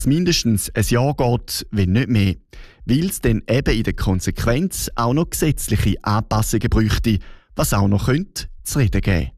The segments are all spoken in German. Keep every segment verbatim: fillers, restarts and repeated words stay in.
mindestens ein Jahr geht, wenn nicht mehr. Weil es dann eben in der Konsequenz auch noch gesetzliche Anpassungen bräuchte, was auch noch könnte zu reden geben.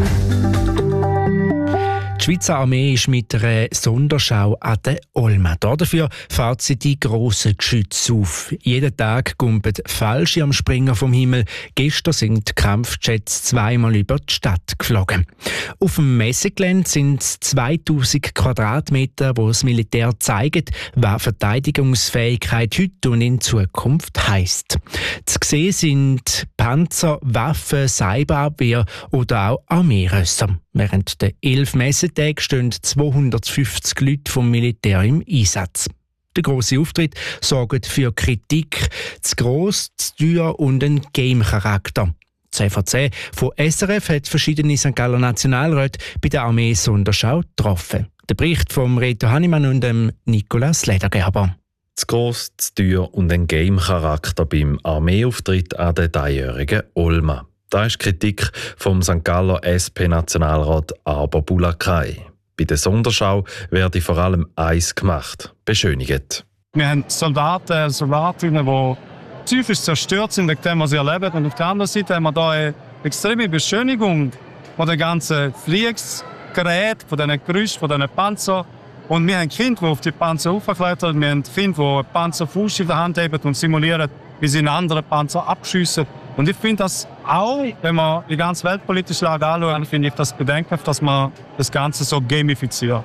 Die Schweizer Armee ist mit einer Sonderschau an der Olma. Dafür fährt sie die grossen Geschütze auf. Jeden Tag gumpen Fallschirmspringer vom Himmel. Gestern sind die Kampfjets zweimal über die Stadt geflogen. Auf dem Messegelände sind es zweitausend Quadratmeter, wo das Militär zeigt, was Verteidigungsfähigkeit heute und in Zukunft heisst. Zu sehen sind Panzer, Waffen, Cyberabwehr oder auch Armeerösser. Während der elf Messetagen stehen zweihundertfünfzig Leute vom Militär im Einsatz. Der grosse Auftritt sorgt für Kritik, zu gross, zu teuer und einen Game-Charakter. Die C V C von S R F hat verschiedene Sankt Galler Nationalräte bei der Armee-Sonderschau getroffen. Der Bericht von Reto Hannemann und dem Nikolaus Ledergerber. Zu gross, zu teuer und ein Game-Charakter beim Armeeauftritt an der dreijährigen Olma. Das ist die Kritik vom Sankt Galler S P-Nationalrat Arbo Bulakai. Bei der Sonderschau werde vor allem eins gemacht: beschönigt. Wir haben Soldaten und Soldatinnen, die psychisch zerstört sind wegen dem, was sie erleben. Und auf der anderen Seite haben wir hier eine extreme Beschönigung von den ganzen Fliegsgeräten, von diesen Gerüsten, von diesen Panzern. Und wir haben Kinder, die auf die Panzer aufklettern. Wir haben Kinder, die einen Panzerfuß in der Hand haben und simulieren, wie sie einen anderen Panzer abschiessen. Und ich finde das auch, wenn man die ganze weltpolitische Lage anschaut, finde ich das bedenklich, dass man das Ganze so gamifiziert.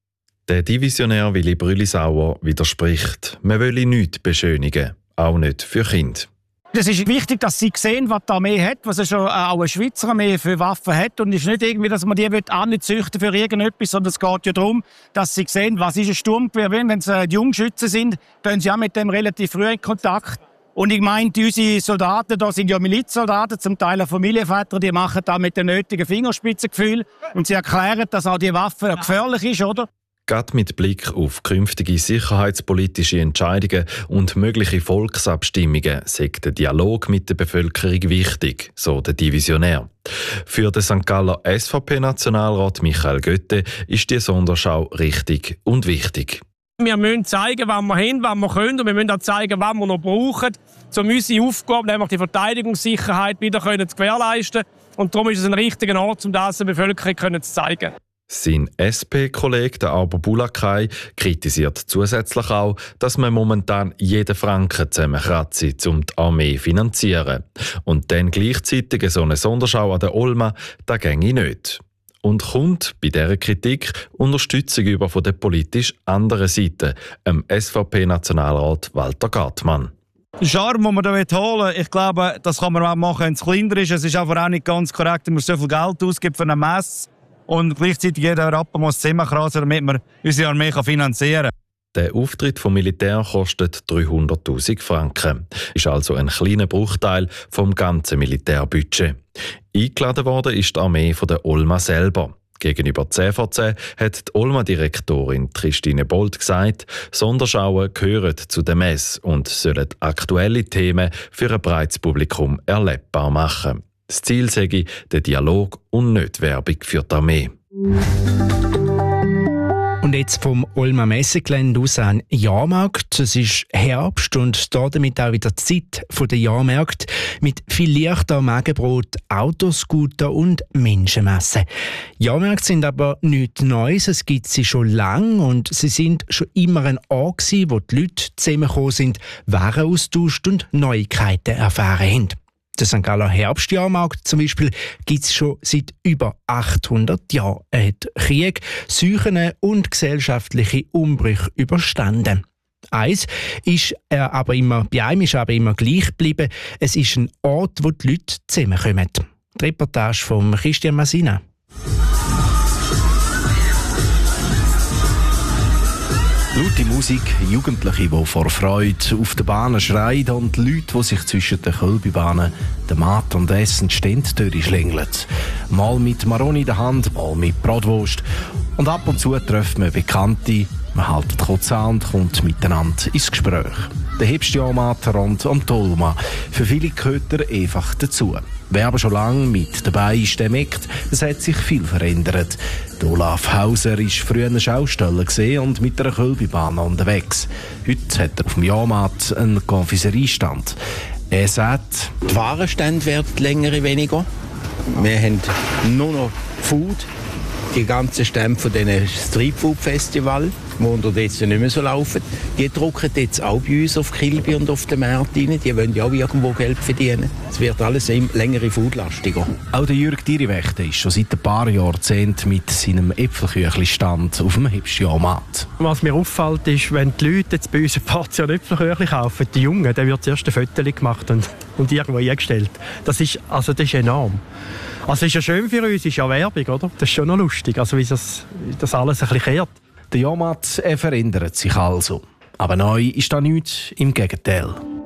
Der Divisionär Willi Brülisauer widerspricht. Man wolle nichts beschönigen, auch nicht für Kinder. Es ist wichtig, dass sie sehen, was die Armee hat, was schon auch eine Schweizer Armee für Waffen hat. Und es ist nicht irgendwie, dass man die anzüchten für irgendetwas, sondern es geht ja darum, dass sie sehen, was ist ein Sturmgewehr. Wenn es die Jungschützen sind, dann sind sie auch mit dem relativ früh in Kontakt. Und ich meine, unsere Soldaten, da sind ja Milizsoldaten, zum Teil auch Familienväter, die machen da mit dem nötigen Fingerspitzengefühl. Und sie erklären, dass auch die Waffe gefährlich ist, oder? Gerade mit Blick auf künftige sicherheitspolitische Entscheidungen und mögliche Volksabstimmungen sei der Dialog mit der Bevölkerung wichtig, so der Divisionär. Für den Sankt Galler S V P-Nationalrat Michael Götte ist die Sonderschau richtig und wichtig. Wir müssen zeigen, was wir haben, was wir können, und wir müssen auch zeigen, was wir noch brauchen, um unsere Aufgabe, nämlich die Verteidigungssicherheit, wieder zu gewährleisten. Und darum ist es ein richtiger Ort, um das der Bevölkerung zu zeigen. Sein S P-Kollege Arbo Bulakai kritisiert zusätzlich auch, dass man momentan jeden Franken zusammenkratze, um die Armee zu finanzieren. Und dann gleichzeitig so eine Sonderschau an der Olma, das ginge nicht. Und kommt bei dieser Kritik Unterstützung über von der politisch anderen Seite, dem S V P-Nationalrat Walter Gartmann. Den Charme, den man hier holen will, ich glaube, das kann man auch machen, wenn es kleiner ist. Es ist einfach auch nicht ganz korrekt, wenn man so viel Geld ausgibt für eine Messe und gleichzeitig jeder Rappen muss zusammenkrasen, damit man unsere Armee finanzieren kann. Der Auftritt vom Militär kostet dreihunderttausend Franken. Ist also ein kleiner Bruchteil vom ganzen Militärbudget. Eingeladen worden ist die Armee von der Olma selber. Gegenüber C V C hat die Olma-Direktorin Christine Bold gesagt, Sonderschauen gehören zu der Messe und sollen aktuelle Themen für ein breites Publikum erlebbar machen. Das Ziel sei der Dialog und nicht Werbung für die Armee. Und jetzt vom Olma Messegelände aus an Jahrmarkt. Es ist Herbst und damit auch wieder die Zeit der Jahrmärkte mit viel Lichter, Magenbrot, Autoscooter und Menschenmassen. Jahrmärkte sind aber nichts Neues, es gibt sie schon lange und sie sind schon immer ein Ort gewesen, wo die Leute zusammengekommen sind, Waren austauscht und Neuigkeiten erfahren haben. Den Sankt Galler Herbstjahrmarkt zum Beispiel gibt es schon seit über achthundert Jahren. Er hat Krieg, Seuchen und gesellschaftliche Umbrüche überstanden. Eins ist er aber immer, bei einem ist er aber immer gleich geblieben. Es ist ein Ort, wo die Leute zusammenkommen. Die Reportage von Christian Masina. Laute Musik, Jugendliche, die vor Freude auf den Bahnen schreien und Leute, die sich zwischen den Kölbibahnen, dem Mat und Essen stehend durchschlängeln. Mal mit Maroni in der Hand, mal mit Bratwurst. Und ab und zu trifft man Bekannte, man hält kurz an und kommt miteinander ins Gespräch. Der hipste Jahrmarkt rund um die Olma. Für viele gehört er einfach dazu. Wer aber schon lange mit dabei ist, der merkt, es hat sich viel verändert. Der Olaf Hauser war früher ein Schausteller und mit einer Kölbibahn unterwegs. Heute hat er auf dem Jahrmarkt einen Konfiseriestand. Er sagt, die Warenstände werden länger und weniger. Wir haben nur noch Food. Die ganzen Stände von diesen Streetfood-Festival, die unterdessen nicht mehr so laufen, die drucken jetzt auch bei uns auf Kilby und auf den Märkten rein. Die wollen ja auch irgendwo Geld verdienen. Es wird alles längere foodlastiger. Auch der Jürg Diriwächter ist schon seit ein paar Jahrzehnten mit seinem Äpfelküchli-Stand auf dem hipsten Jahrmarkt. Was mir auffällt, ist, wenn die Leute jetzt bei uns eine Portion Äpfelküchli kaufen, die Jungen, dann wird zuerst ein Foto gemacht und, und irgendwo eingestellt. Das ist, also das ist enorm. Also ist ja schön für uns, ist ja Werbung, oder? Das ist schon noch lustig, also wie das, das alles ein bisschen kehrt. Der Jahrmarkt er verändert sich also. Aber neu ist da nichts, im Gegenteil.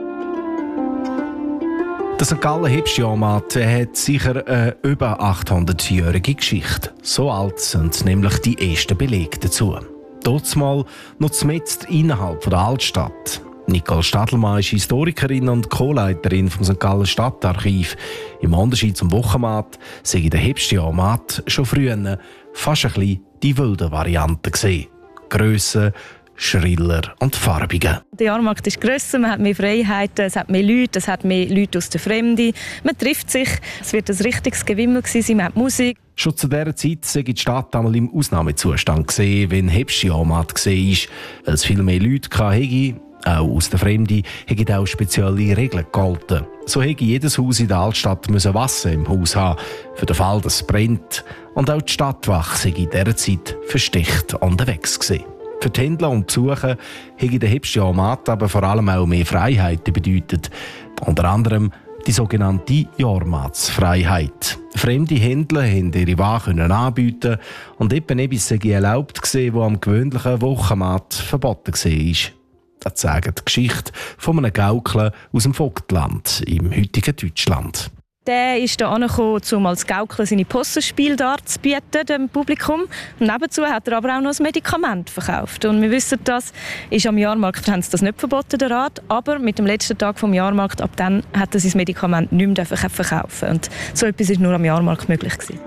Der Sankt Gallen hipste Jahrmarkt hat sicher eine über achthundertjährige Geschichte. So alt sind nämlich die ersten Belege dazu. Dortmal noch mitten innerhalb der Altstadt. Nicole Stadelmann ist Historikerin und Co-Leiterin vom Sankt Gallen Stadtarchiv. Im Unterschied zum Wochenmarkt sei der hipste Jahrmarkt schon früher fast ein bisschen die wilde Variante gesehen. Grösser, schriller und farbiger. Der Jahrmarkt ist grösser, man hat mehr Freiheiten, es hat mehr Leute, es hat mehr Leute aus der Fremde. Man trifft sich, es wird ein richtiges Gewimmel sein, man hat Musik. Schon zu dieser Zeit sei die Stadt einmal im Ausnahmezustand gesehen, wenn hipste Jahrmarkt gesehen ist, weil es viel mehr Leute hatte. Auch aus der Fremde hätten auch spezielle Regeln gegolten. So hätte jedes Haus in der Altstadt Wasser im Haus haben, für den Fall, dass es brennt. Und auch die Stadtwache sei in dieser Zeit versteckt unterwegs gewesen. Für die Händler und Besucher hätte der hipste Jahrmarkt aber vor allem auch mehr Freiheiten bedeutet. Unter anderem die sogenannte Jahrmarktsfreiheit. Fremde Händler konnten ihre Waren anbieten und eben etwas sei erlaubt gewesen, was am gewöhnlichen Wochenmarkt verboten war. Das sagt die Geschichte von einem Gaukler aus dem Vogtland im heutigen Deutschland. Der ist hier angekommen, um als Gaukler seine Possenspiele darzubieten dem Publikum. Und nebenzu hat er aber auch noch ein Medikament verkauft. Und wir wissen, das ist am Jahrmarkt, haben sie das nicht verboten, der Rat. Aber mit dem letzten Tag vom Jahrmarkt, ab dann hat er sein Medikament nicht mehr verkaufen. Und so etwas war nur am Jahrmarkt möglich gewesen.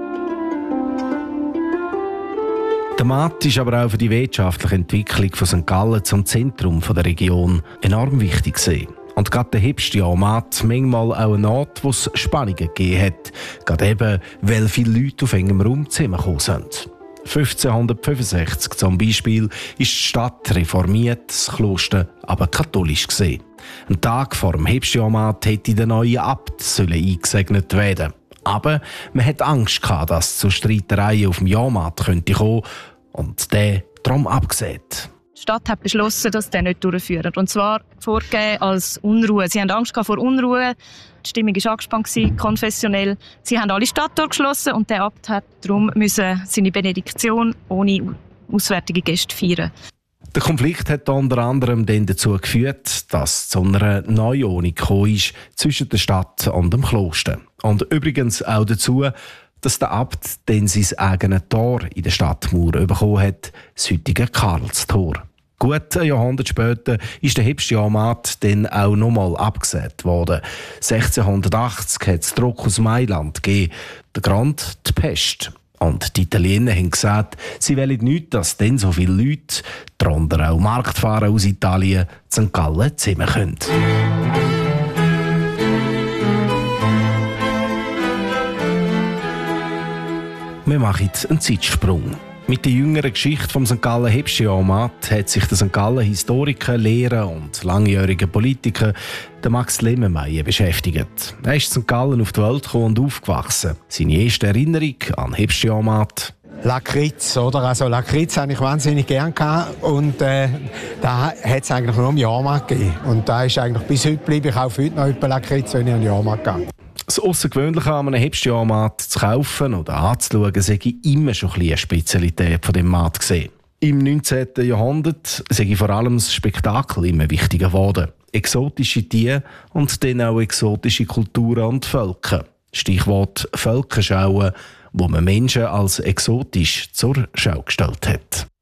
Der Markt ist aber auch für die wirtschaftliche Entwicklung von Sankt Gallen zum Zentrum der Region enorm wichtig gewesen. Und gerade der hipste Jahrmarkt manchmal auch ein Ort, wo es Spannungen gegeben hat. Gerade eben, weil viele Leute auf engem Raum zusammengekommen sind. fünfzehnhundertfünfundsechzig zum Beispiel ist die Stadt reformiert, das Kloster aber katholisch gesehen. Ein Tag vor dem hipste Jahrmarkt hätte der neue Abt sollen eingesegnet werden. Aber man hat Angst gehabt, dass es zu Streitereien auf dem Jahrmarkt könnte kommen und der darum abgesehen. Die Stadt hat beschlossen, dass der nicht durchführen. Und zwar vorgegeben als Unruhe. Sie haben Angst vor Unruhe. Die Stimmung war angespannt, konfessionell. Sie haben alle Stadttore geschlossen und der Abt hat darum müssen seine Benediktion ohne auswärtige Gäste feiern. Der Konflikt hat unter anderem dann dazu geführt, dass es zu einer Neuordnung gekommen ist zwischen der Stadt und dem Kloster. Und übrigens auch dazu, dass der Abt dann sein eigenes Tor in der Stadtmauer bekommen hat, das heutige Karlstor. Gut ein Jahrhundert später ist der hipste Jahrmarkt dann auch nochmal abgesetzt worden. sechzehnhundertachtzig hat es Druck aus Mailand gegeben. Der Grund die Pest. Und die Italiener haben gesagt, sie wollen nicht, dass dann so viele Leute, darunter auch Marktfahrer aus Italien, Sankt Gallen zusammen können. Wir machen einen Zeitsprung. Mit der jüngeren Geschichte vom Sankt Gallen hipste Jahrmarkt hat sich der Sankt Gallen Historiker, Lehrer und langjähriger Politiker der Max Lemmermeier beschäftigt. Er ist in Sankt Gallen auf die Welt gekommen und aufgewachsen. Seine erste Erinnerung an den hipste Jahrmarkt: Lakritz, oder? Also Lakritz habe ich wahnsinnig gern gehabt und äh, da hat es eigentlich nur am Jahrmarkt gegeben. Und da ist eigentlich bis heute bleibe ich auch heute noch über Lakritz, wenn ich an den Jahrmarkt gehe. Das Außergewöhnliche an einem hipste Jahrmarkt zu kaufen oder anzuschauen, sei immer schon eine Spezialität von dem Markt gesehen. Im neunzehnten Jahrhundert sei vor allem das Spektakel immer wichtiger geworden. Exotische Tiere und dann auch exotische Kulturen und Völker. Stichwort Völkerschauen, wo man Menschen als exotisch zur Schau gestellt hat.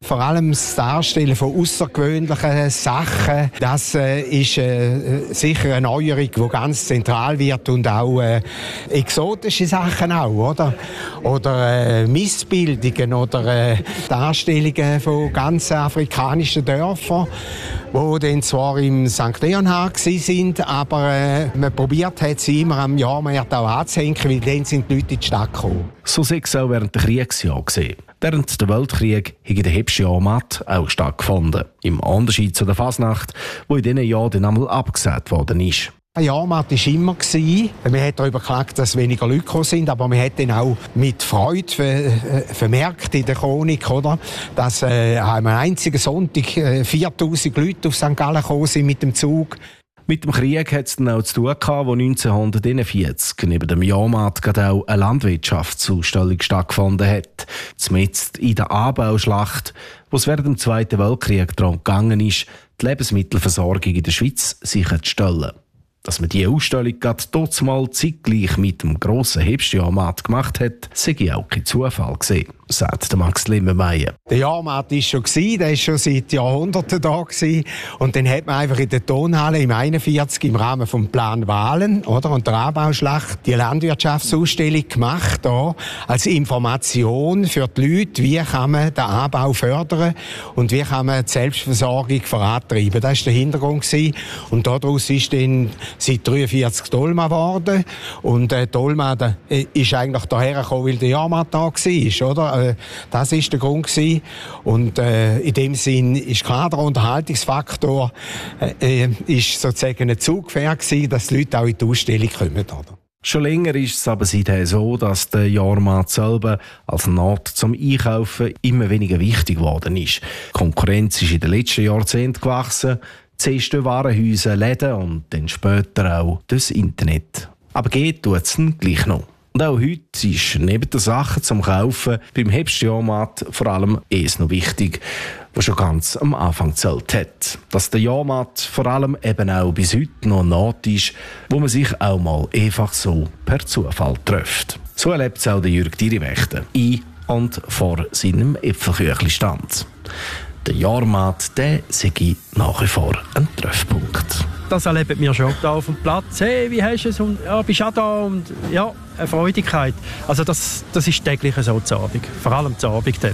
Vor allem das Darstellen von außergewöhnlichen Sachen, das äh, ist äh, sicher eine Neuerung, die ganz zentral wird und auch äh, exotische Sachen auch, oder? Oder äh, Missbildungen oder äh, Darstellungen von ganzen afrikanischen Dörfern, die dann zwar im Sankt Leonhard sind, aber äh, man probiert hat, sie immer am Jahrmarkt auch anzuhängen, weil dann sind die Leute in die Stadt gekommen. So sei es auch während der Kriegsjahre gesehen. Während der Weltkrieg hat der Hebschi-Jahrmarkt auch stattgefunden. Im Unterschied zu der Fasnacht, wo in diesen Jahren dann einmal abgesagt worden ist. Der Jahrmarkt war immer. Man hat darüber geklagt, dass weniger Leute gekommen sind, aber man hat dann auch mit Freude ver vermerkt in der Chronik, oder, dass äh, am einzigen Sonntag äh, viertausend Leute auf Sankt Gallen gekommen sind mit dem Zug. Mit dem Krieg hat es dann auch zu tun gehabt, wo neunzehnhunderteinundvierzig neben dem Jahrmarkt gerade auch eine Landwirtschaftsausstellung stattgefunden hat. Zumindest in der Anbauschlacht, wo es während dem Zweiten Weltkrieg darum gegangen ist, die Lebensmittelversorgung in der Schweiz sicherzustellen. Dass man diese Ausstellung gerade dort mal zeitgleich mit dem grossen Hebschi-Jahrmarkt gemacht hat, sei auch kein Zufall gewesen, sagt Max Limmermeier. Der Jahrmarkt war schon, der war schon seit Jahrhunderten da. Und dann hat man einfach in der Tonhalle im einundvierzig im Rahmen des Plan Wahlen, oder, und der Anbauschlacht die Landwirtschaftsausstellung gemacht, da, als Information für die Leute, wie kann man den Anbau fördern und wie kann man die Selbstversorgung vorantreiben. Das war der Hintergrund. Und daraus ist dann seit dreiundvierzig Dolma geworden. Und äh, Dolma da, äh, ist eigentlich daher gekommen, weil der Jahrmarkt da war, oder? Äh, das war der Grund gewesen. Und äh, in dem Sinn ist klar, der Unterhaltungsfaktor äh, ist sozusagen ein Zugpferd gewesen, dass die Leute auch in die Ausstellung kommen, oder? Schon länger ist es aber seither so, dass der Jahrmarkt selber als Ort zum Einkaufen immer weniger wichtig geworden ist. Die Konkurrenz ist in den letzten Jahrzehnten gewachsen. Zuerst durch Warenhäuser, Läden und dann später auch durchs Internet. Aber geht tut es gleich noch. Und auch heute ist neben den Sachen zum Kaufen beim Hebschi-Jahrmarkt vor allem eins noch wichtig, was schon ganz am Anfang gezählt hat. Dass der Jahrmarkt vor allem eben auch bis heute noch ein Ort ist, wo man sich auch mal einfach so per Zufall trifft. So erlebt es auch der Jürg Diriwächter in und vor seinem Äpfelküchli-Stand. Der Jahrmarkt, der sei nach wie vor ein Treffpunkt. Das erleben wir schon da auf dem Platz. Hey, wie hast du es? Und ja, bist du auch da? Und ja, eine Freudigkeit. Also das, das ist täglich so zu Abend. Vor allem zu Abend dann.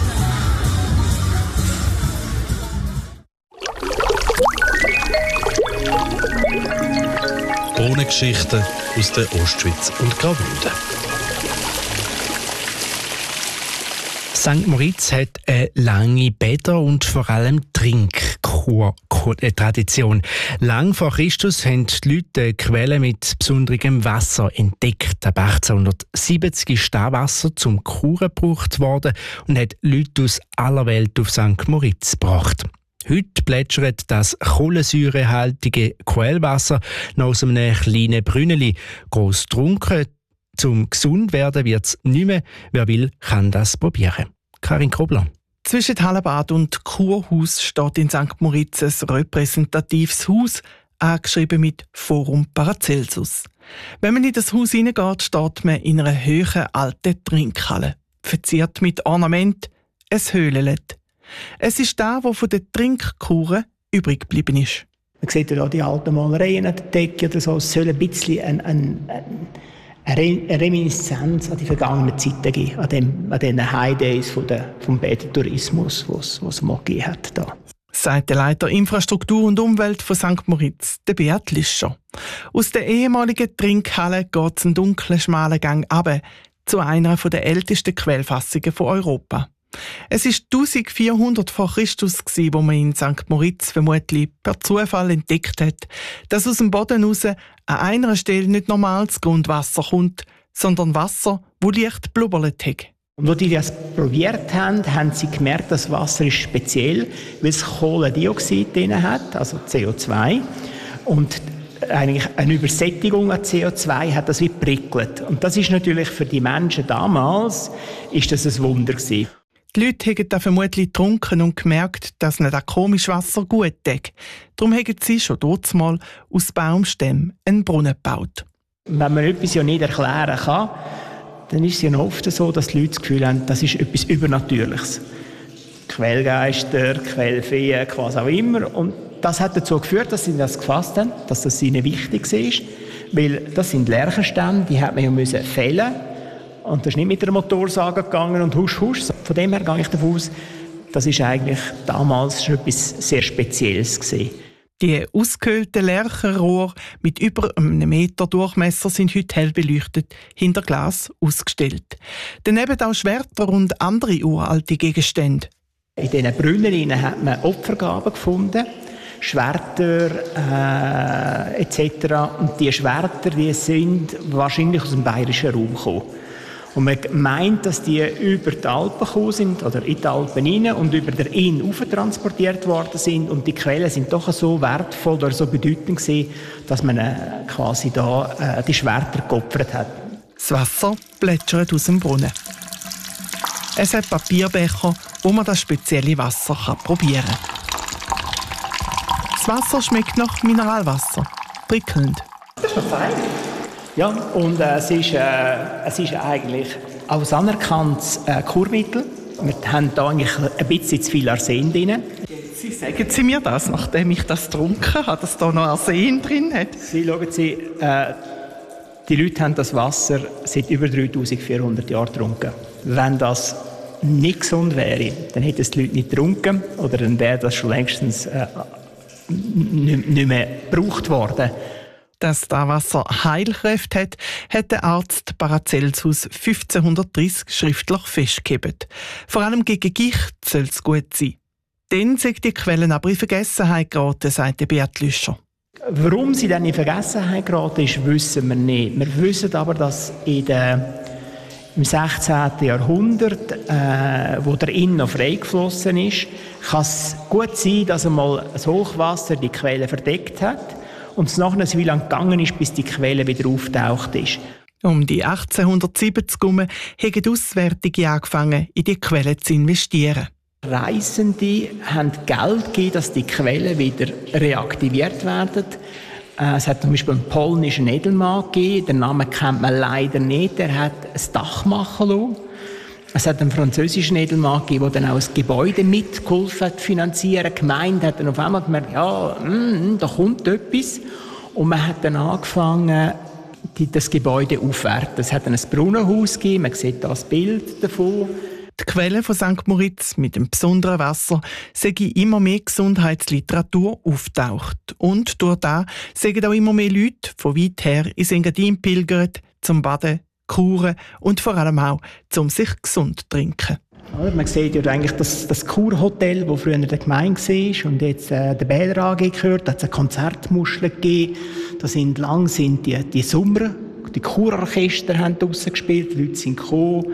Ohne Geschichten aus der Ostschweiz und Graubünden. Sankt Moritz hat eine lange Bäder- und vor allem Trinkkur-Tradition. Lang vor Christus haben die Leute Quellen mit besonderem Wasser entdeckt. Ab achtzehnhundertsiebzig ist das Wasser zum Kuren gebraucht worden und hat Leute aus aller Welt auf Sankt Moritz gebracht. Heute plätschert das kohlensäurehaltige Quellwasser noch aus einem kleinen Brünneli. Gross getrunken, zum gesund werden wird es nicht mehr. Wer will, kann das probieren. Karin Kobler. Zwischen Hallenbad und Kurhaus steht in Sankt Moritz ein repräsentatives Haus, angeschrieben mit Forum Paracelsus. Wenn man in das Haus hineingeht, steht man in einer hohen alten Trinkhalle, verziert mit Ornament, ein Höhlenlet. Es ist das, was von den Trinkkuren übrig geblieben ist. Man sieht ja die alten Malereien an der Decke oder so. Es soll ein bisschen ein, ein, ein eine Reminiszenz an die vergangenen Zeiten geben, an, dem, an den Highdays von der, vom Bädertourismus, was es mal gegeben hat. Da. Sagt der Leiter Infrastruktur und Umwelt von Sankt Moritz, der Beat Lischer. Aus der ehemaligen Trinkhalle geht es einen dunklen, schmalen Gang runter zu einer der ältesten Quellfassungen von Europa. Es war eintausendvierhundert vor Christus, wo man in Sankt Moritz vermutlich per Zufall entdeckt hat, dass aus dem Boden raus an einer Stelle nicht normales Grundwasser kommt, sondern Wasser, das leicht blubbert hat. Und als die das probiert haben, haben sie gemerkt, das Wasser ist speziell, weil es Kohlendioxid drin hat, also C O zwei. Und eigentlich eine Übersättigung an C O zwei hat das wie prickelt. Und das ist natürlich für die Menschen damals ist das ein Wunder gewesen. Die Leute haben da vermutlich getrunken und gemerkt, dass ihnen das komische Wasser gut tut. Darum haben sie schon dort mal aus Baumstämmen einen Brunnen gebaut. Wenn man etwas ja nicht erklären kann, dann ist es ja oft so, dass die Leute das Gefühl haben, das ist etwas Übernatürliches. Quellgeister, Quellfeen, was auch immer. Und das hat dazu geführt, dass sie das gefasst haben, dass das ihnen wichtig ist. Weil das sind Lärchenstämme, die hat man ja müssen fällen. Und das ist nicht mit der Motorsage gegangen und husch, husch. Von dem her gehe ich davon aus, das ist eigentlich damals schon etwas sehr Spezielles gewesen. Die ausgehöhlten Lärchenrohre mit über einem Meter Durchmesser sind heute hell beleuchtet hinter Glas ausgestellt. Daneben auch Schwerter und andere uralte Gegenstände. In diesen Brunnen hat man Opfergaben gefunden, Schwerter äh, et cetera. Und diese Schwerter die sind wahrscheinlich aus dem bayerischen Raum gekommen. Und man meint, dass die über die Alpen gekommen sind, oder in die Alpen rein und über den Inn rauf transportiert worden sind. Und die Quellen sind doch so wertvoll oder so bedeutend gewesen, dass man äh, quasi da äh, die Schwerter geopfert hat. Das Wasser plätschert aus dem Brunnen. Es hat Papierbecher, wo man das spezielle Wasser kann probieren kann. Das Wasser schmeckt nach Mineralwasser. Prickelnd. Das ist noch fein. Ja, und äh, es, ist, äh, es ist eigentlich als anerkanntes äh, Kurmittel. Wir haben da eigentlich ein bisschen zu viel Arsen drin. Sie sagen Sie mir das, nachdem ich das getrunken habe, dass da noch Arsen drin hat? Sie, schauen Sie, äh, die Leute haben das Wasser seit über dreitausendvierhundert Jahren getrunken. Wenn das nicht gesund wäre, dann hätten es die Leute nicht getrunken oder dann wäre das schon längstens äh, nicht, nicht mehr gebraucht worden. Dass das Wasser Heilkräfte hat, hat der Arzt Paracelsus fünfzehnhundertdreissig schriftlich festgehalten. Vor allem gegen Gicht soll es gut sein. Dann sind die Quellen aber in Vergessenheit geraten, sagt Beat Lüscher. Warum sie dann in Vergessenheit geraten ist, wissen wir nicht. Wir wissen aber, dass in der, im sechzehnten Jahrhundert, äh, wo der Inn noch freigeflossen ist, kann es gut sein, dass einmal das Hochwasser die Quelle verdeckt hat. Und es nachher so lange gegangen ist, bis die Quelle wieder auftaucht ist. Um die achtzehnhundertsiebzig herum haben die Auswärtige angefangen, in die Quellen zu investieren. Reisende haben Geld gegeben, dass die Quellen wieder reaktiviert werden. Es hat zum Beispiel einen polnischen Edelmann gegeben, den Namen kennt man leider nicht, der hat ein Dach machen lassen. Es hat einen französischen Edelmann gegeben, der dann auch das Gebäude mitgeholfen hat, finanzieren. Die Gemeinde hat dann auf einmal gemerkt, ja, mm, da kommt etwas. Und man hat dann angefangen, die, das Gebäude aufzuwerten. Es hat dann ein Brunnenhaus gegeben, man sieht da das Bild davon. Die Quelle von Sankt Moritz mit dem besonderen Wasser sei immer mehr Gesundheitsliteratur auftaucht. Und durch das sagen auch immer mehr Leute von weit her ins Engadin pilgert, zum Baden, Kuren und vor allem auch, um sich gesund zu trinken. Man sieht ja eigentlich das, das Kurhotel, das früher der Gemeinde war und jetzt äh, der Bäder A G gehört, da hat es eine Konzertmuschel gegeben. Da sind lang sind die, die Sommer, die Kurorchester haben draussen gespielt, die Leute sind gekommen.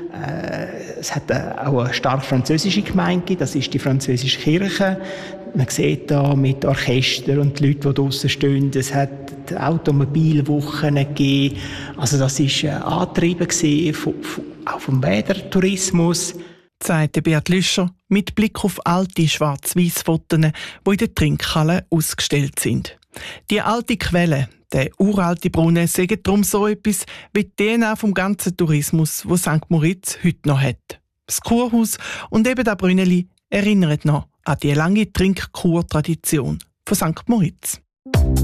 Äh, es hat äh, auch eine stark französische Gemeinde gegeben, das ist die französische Kirche. Man sieht da mit Orchester und die Leute, die draussen stehen, es hat Automobilwochen gegeben. Also das war äh, angetrieben von, von, auch vom Bädertourismus. Sagt Beat Lüscher mit Blick auf alte Schwarz-Weiß-Fotos, die in der Trinkhalle ausgestellt sind. Die alte Quelle, der uralte Brunnen, sagen darum so etwas wie die D N A vom ganzen Tourismus, wo Sankt Moritz heute noch hat. Das Kurhaus und eben das Brünneli erinnern noch an die lange Trinkkur-Tradition von Sankt Moritz.